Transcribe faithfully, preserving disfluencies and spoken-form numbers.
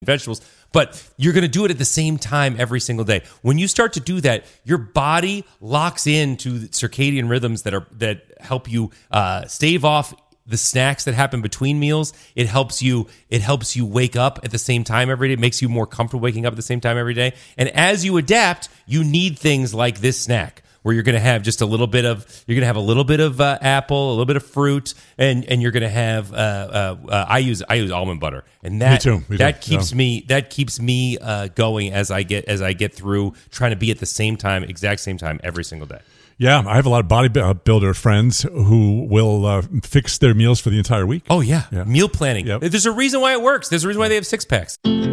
vegetables, but you're going to do it at the same time every single day. When you start to do that, your body locks into circadian rhythms that are that help you uh, stave off the snacks that happen between meals. It helps you. It helps you wake up at the same time every day. It makes you more comfortable waking up at the same time every day. And as you adapt, you need things like this snack, where you're going to have just a little bit of, you're going to have a little bit of uh, apple, a little bit of fruit, and and you're going to have. Uh, uh, uh, I use I use almond butter, and that me too, me that too. keeps yeah. me that keeps me uh, going as I get as I get through trying to be at the same time, exact same time every single day. Yeah, I have a lot of bodybuilder friends who will uh, fix their meals for the entire week. Oh yeah, yeah. meal planning. Yep. There's a reason why it works. There's a reason why they have six packs.